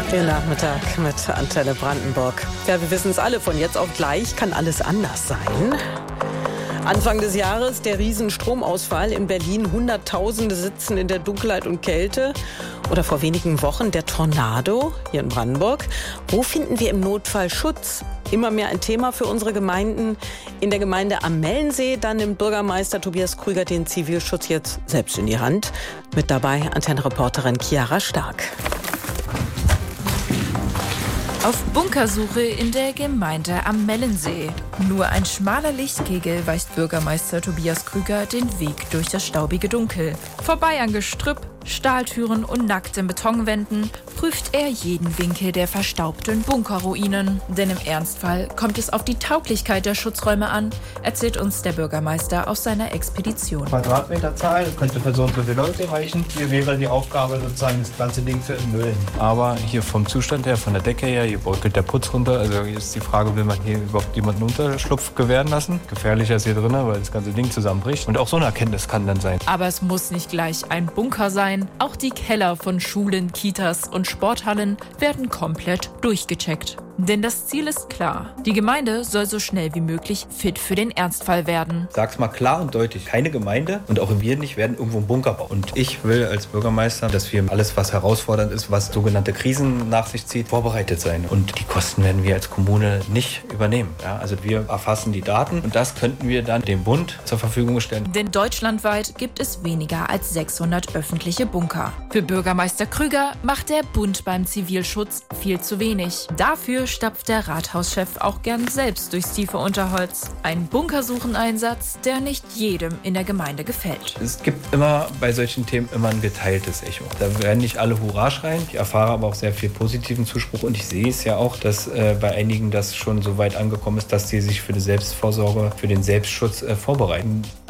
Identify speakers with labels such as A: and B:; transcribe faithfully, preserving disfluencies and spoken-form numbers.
A: Der Nachmittag mit Antenne Brandenburg. Ja, wir wissen es alle, von jetzt auf gleich kann alles anders sein. Anfang des Jahres der Riesenstromausfall in Berlin. Hunderttausende sitzen in der Dunkelheit und Kälte. Oder vor wenigen Wochen der Tornado hier in Brandenburg. Wo finden wir im Notfall Schutz? Immer mehr ein Thema für unsere Gemeinden. In der Gemeinde am Mellensee, dann nimmt Bürgermeister Tobias Krüger den Zivilschutz jetzt selbst in die Hand. Mit dabei Antenne-Reporterin Chiara Stark.
B: Auf Bunkersuche in der Gemeinde am Mellensee. Nur ein schmaler Lichtkegel weist Bürgermeister Tobias Krüger den Weg durch das staubige Dunkel. Vorbei an Gestrüpp, Stahltüren und nackten Betonwänden prüft er jeden Winkel der verstaubten Bunkerruinen. Denn im Ernstfall kommt es auf die Tauglichkeit der Schutzräume an, erzählt uns der Bürgermeister aus seiner Expedition.
C: Quadratmeterzahl könnte für so und so viele Leute reichen. Hier wäre die Aufgabe sozusagen das ganze Ding zu entmüllen.
D: Aber hier vom Zustand her, von der Decke her, hier bröckelt der Putz runter. Also hier ist die Frage, will man hier überhaupt jemanden Unterschlupf gewähren lassen? Gefährlicher ist hier drin, weil das ganze Ding zusammenbricht. Und auch so eine Erkenntnis kann dann sein.
B: Aber es muss nicht gleich ein Bunker sein. Auch die Keller von Schulen, Kitas und Sporthallen werden komplett durchgecheckt. Denn das Ziel ist klar. Die Gemeinde soll so schnell wie möglich fit für den Ernstfall werden.
C: Sag's mal klar und deutlich. Keine Gemeinde und auch wir nicht werden irgendwo einen Bunker bauen. Und ich will als Bürgermeister, dass wir alles, was herausfordernd ist, was sogenannte Krisen nach sich zieht, vorbereitet sein. Und die Kosten werden wir als Kommune nicht übernehmen. Ja, also wir erfassen die Daten und das könnten wir dann dem Bund zur Verfügung stellen.
B: Denn deutschlandweit gibt es weniger als sechshundert öffentliche Bunker. Für Bürgermeister Krüger macht der Bund beim Zivilschutz viel zu wenig. Dafür stapft der Rathauschef auch gern selbst durchs tiefe Unterholz. Ein Bunkersucheneinsatz, der nicht jedem in der Gemeinde gefällt.
C: Es gibt immer bei solchen Themen immer ein geteiltes Echo. Da werden nicht alle Hurra schreien. Ich erfahre aber auch sehr viel positiven Zuspruch und ich sehe es ja auch, dass äh, bei einigen das schon so weit angekommen ist, dass sie sich für die Selbstvorsorge, für den Selbstschutz äh, vorbereiten.